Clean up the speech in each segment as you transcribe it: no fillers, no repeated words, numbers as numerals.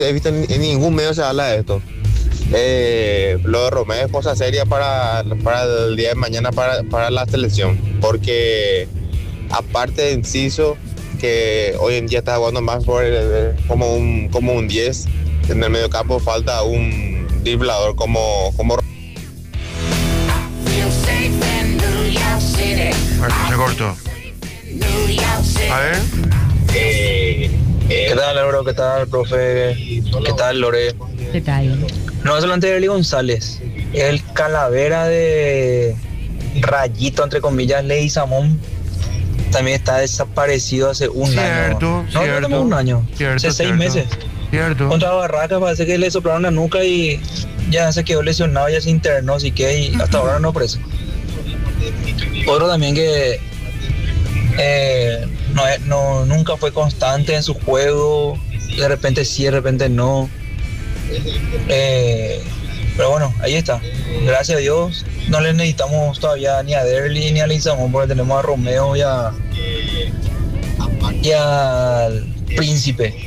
he visto en ningún medio se habla de esto. Lo de Romeo es cosa seria para el día de mañana para la selección, porque aparte de Enciso, que hoy en día está jugando más como un 10, en el medio campo falta un driblador como Se cortó. A ver. ¿Qué tal, Lauro? ¿Qué tal, profe? ¿Qué tal, Lore? ¿Qué tal? No es solamente Eli González, el calavera de Rayito, entre comillas, Ley Samón, también está desaparecido hace un año. No, un año. Hace 6 meses. Cierto. Contra Barraca parece que le soplaron la nuca y ya se quedó lesionado, ya se internó, así que y hasta ahora no preso. Otro también que nunca fue constante en su juego, de repente sí, de repente no. Pero bueno, ahí está. Gracias a Dios no le necesitamos todavía ni a Derli ni a Lizamón, porque tenemos a Romeo y al Príncipe.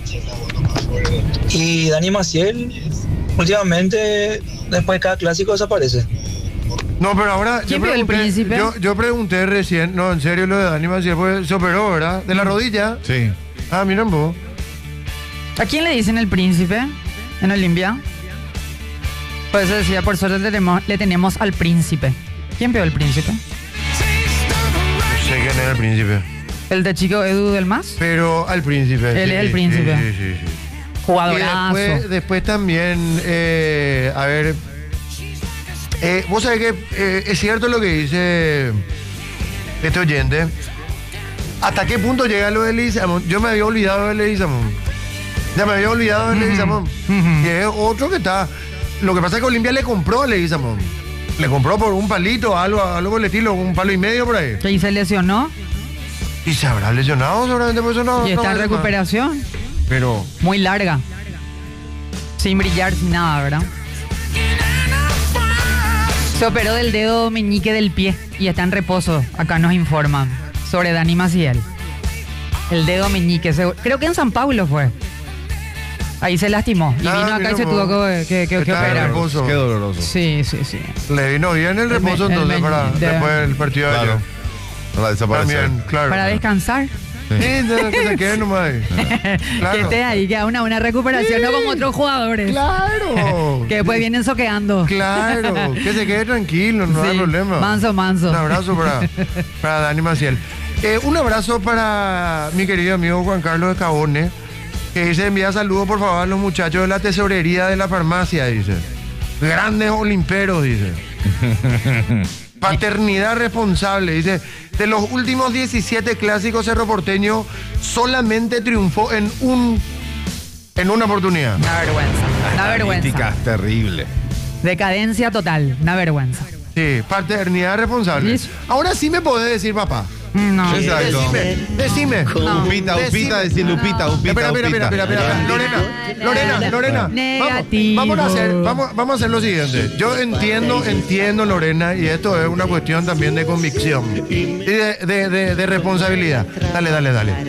Y Dani Maciel últimamente después de cada clásico desaparece. No, pero ahora ¿Quién vio el Príncipe? yo pregunté recién, no, en serio, lo de Dani Maciel, pues se operó, ¿verdad? De la rodilla. Sí. Ah, miren vos. ¿A quién le dicen el Príncipe en Olimpia? Pues eso decía, por suerte le tenemos al Príncipe. ¿Quién vio el Príncipe? No sé quién es el Príncipe. ¿El de Chico Edu del Más? Pero al Príncipe. Él es el Príncipe. Sí. Jugadorazo. Y después también, a ver, vos sabés que es cierto lo que dice este oyente. ¿Hasta qué punto llega lo de Leguizamón? Yo me había olvidado de Leguizamón. Ya me había olvidado de Leguizamón. Y es otro que está. Lo que pasa es que Olimpia le compró a Leguizamón. Le compró por un palito, algo por el estilo, 1,5 palos por ahí. ¿Y se lesionó? Y se habrá lesionado seguramente, por eso no. Y está en recuperación. Pero. Muy larga. Sin brillar, sin nada, ¿verdad? Se operó del dedo meñique del pie y está en reposo. Acá nos informan sobre Dani Maciel. El dedo meñique. Creo que en San Paulo fue. Ahí se lastimó. Y vino acá y se tuvo que operar. Qué doloroso. Sí. Le vino bien el reposo entonces después del partido de ayer. Para desaparecer. También, claro. Para descansar. Sí, que se quede nomás ahí. Claro. Que esté ahí, que haga una buena recuperación, no como otros jugadores. Claro. Que después vienen soqueando. Claro, que se quede tranquilo, no hay problema. Manso. Un abrazo para Dani Maciel. Un abrazo para mi querido amigo Juan Carlos de Cabone, que dice: envía saludos por favor a los muchachos de la tesorería de la farmacia, dice. Grandes olimperos, dice. Paternidad responsable, dice. De los últimos 17 clásicos, Cerro Porteño solamente triunfó en una oportunidad. Una vergüenza. Críticas terrible. Decadencia total, una vergüenza. Sí, paternidad responsable. ¿Listo? Ahora sí me podés decir papá. No. Exacto. Decime. No. Upita, decir Lupita. Espera. Lorena. Negativo. Vamos a hacer lo siguiente. Yo entiendo, Lorena, y esto es una cuestión también de convicción y de responsabilidad. Dale.